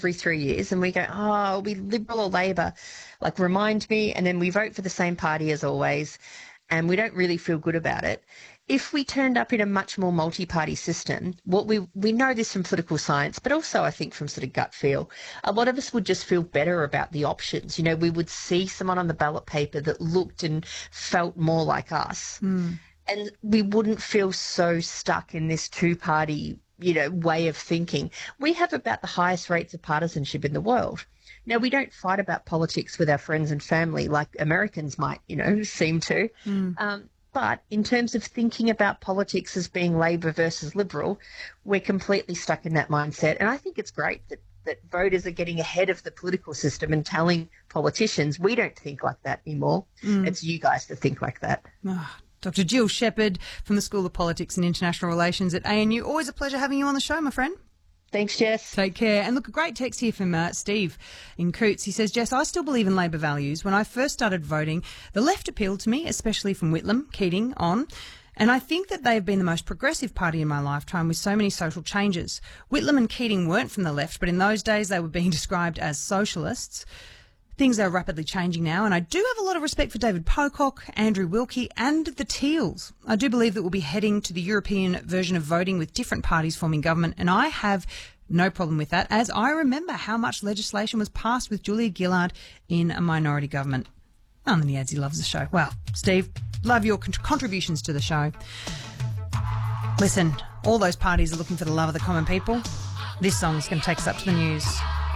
every 3 years and we go, oh, are we Liberal or Labor? Like, remind me, and then we vote for the same party as always, and we don't really feel good about it. If we turned up in a much more multi-party system, what we know this from political science, but also I think from sort of gut feel, a lot of us would just feel better about the options. You know, we would see someone on the ballot paper that looked and felt more like us. And we wouldn't feel so stuck in this two-party, you know, way of thinking. We have about the highest rates of partisanship in the world. Now, we don't fight about politics with our friends and family like Americans might, you know, seem to. But in terms of thinking about politics as being Labor versus Liberal, we're completely stuck in that mindset. And I think it's great that voters are getting ahead of the political system and telling politicians, we don't think like that anymore. It's you guys that think like that. Dr. Jill Shepherd from the School of Politics and International Relations at ANU. Always a pleasure having you on the show, my friend. Thanks, Jess. Take care. And look, a great text here from Steve in Coots. He says, Jess, I still believe in Labor values. When I first started voting, the left appealed to me, especially from Whitlam, Keating on. And I think that they have been the most progressive party in my lifetime with so many social changes. Whitlam and Keating weren't from the left, but in those days they were being described as socialists. Things are rapidly changing now, and I do have a lot of respect for David Pocock, Andrew Wilkie and the Teals. I do believe that we'll be heading to the European version of voting with different parties forming government, and I have no problem with that, as I remember how much legislation was passed with Julia Gillard in a minority government. And then he adds he loves the show. Well, Steve, love your contributions to the show. Listen, all those parties are looking for the love of the common people. This song's going to take us up to the news.